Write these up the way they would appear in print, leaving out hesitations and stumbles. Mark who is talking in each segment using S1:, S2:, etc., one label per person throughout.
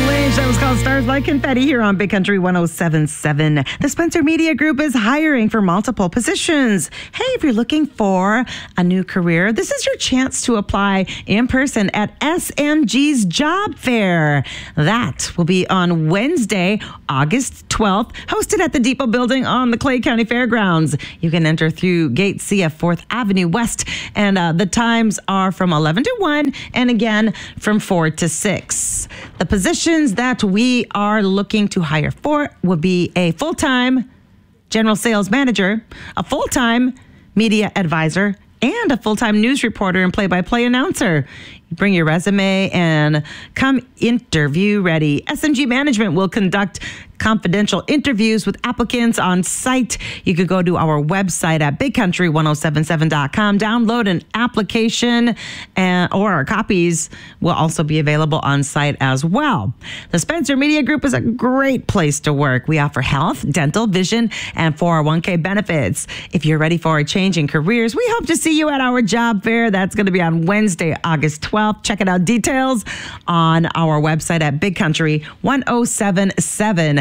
S1: Lane. That was called Stars Like Confetti here on Big Country 107.7. The Spencer Media Group is hiring for multiple positions. Hey, if you're looking for a new career, this is your chance to apply in person at SMG's Job Fair. That will be on Wednesday, August 12th, hosted at the Depot Building on the Clay County Fairgrounds. You can enter through Gate C of 4th Avenue West, and the times are from 11 to 1 and again from 4 to 6. The positions that we are looking to hire for will be a full-time general sales manager, a full-time media advisor, and a full-time news reporter and play-by-play announcer. You bring your resume and come interview ready. SMG Management will conduct confidential interviews with applicants on site. You could go to our website at bigcountry1077.com, download an application, or our copies will also be available on site as well. The Spencer Media Group is a great place to work. We offer health, dental, vision, and 401k benefits. If you're ready for a change in careers, we hope to see you at our job fair. That's going to be on Wednesday, August 12th. Check it out. Details on our website at bigcountry1077.com.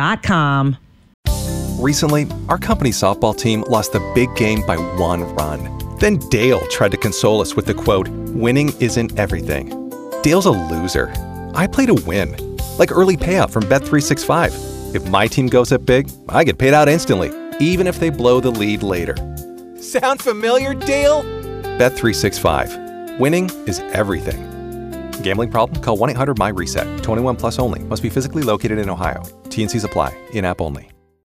S2: Recently, our company softball team lost the big game by 1 run. Then Dale tried to console us with the quote, "Winning isn't everything." Dale's a loser. I play to win, like early payout from Bet365. If my team goes up big, I get paid out instantly, even if they blow the lead later. Sound familiar, Dale? Bet365. Winning is everything. Gambling problem? Call 1-800-MY-RESET. 21 plus only. Must be physically located in Ohio. T&Cs apply. In-app only.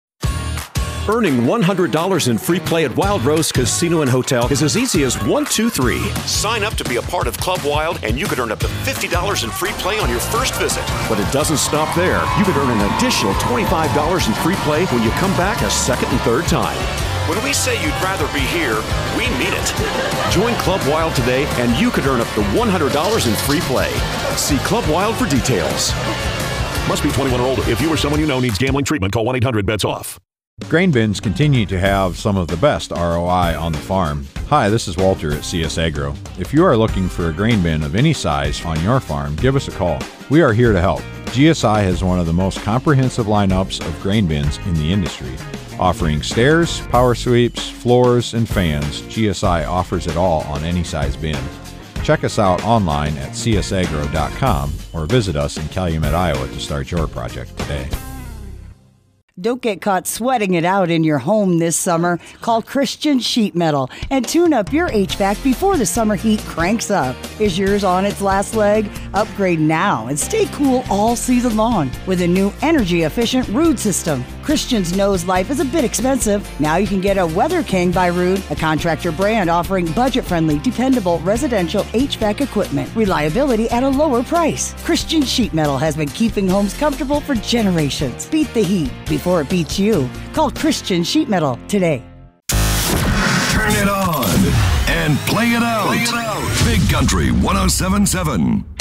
S3: Earning $100 in free play at Wild Rose Casino and Hotel is as easy as 1, 2, 3. Sign up to be a part of Club Wild, and you could earn up to $50 in free play on your first visit. But it doesn't stop there. You could earn an additional $25 in free play when you come back a second and third time. When we say you'd rather be here, we mean it. Join Club Wild today, and you could earn up to $100 in free play. See Club Wild for details.
S4: Must be 21 or older. If you or someone you know needs gambling treatment, call 1-800-BETS-OFF.
S5: Grain bins continue to have some of the best ROI on the farm. Hi, this is Walter at CS Agro. If you are looking for a grain bin of any size on your farm, give us a call. We are here to help. GSI has one of the most comprehensive lineups of grain bins in the industry. Offering stairs, power sweeps, floors, and fans, GSI offers it all on any size bin. Check us out online at csagro.com or visit us in Calumet, Iowa to start your project today.
S6: Don't get caught sweating it out in your home this summer. Call Christian Sheet Metal and tune up your HVAC before the summer heat cranks up. Is yours on its last leg? Upgrade now and stay cool all season long with a new energy-efficient Ruud system. Christians knows life is a bit expensive. Now you can get a Weather King by Ruud, a contractor brand offering budget-friendly, dependable residential HVAC equipment. Reliability at a lower price. Christian Sheet Metal has been keeping homes comfortable for generations. Beat the heat before it beats you. Call Christian Sheet Metal today.
S7: Turn it on and play it out. Big Country 107.7.